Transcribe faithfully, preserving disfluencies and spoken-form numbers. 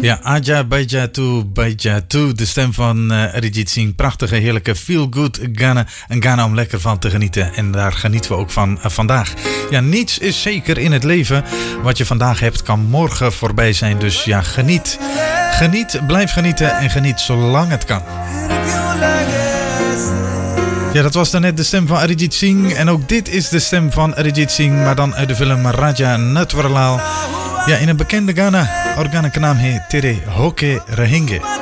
Ja, Aja Baija Tu Baija Tu, de stem van uh, Arijit Singh. Prachtige, heerlijke, feel-good Ghana. Een Ghana om lekker van te genieten. En daar genieten we ook van uh, vandaag. Ja, niets is zeker in het leven. Wat je vandaag hebt, kan morgen voorbij zijn. Dus ja, geniet. Geniet, blijf genieten en geniet zolang het kan. Ja, dat was daarnet de stem van Arijit Singh. En ook dit is de stem van Arijit Singh, maar dan uit de film Raja Natwarlal. Ja, in een bekende Ghana, organe naam heet Tere Hoke Rahenge.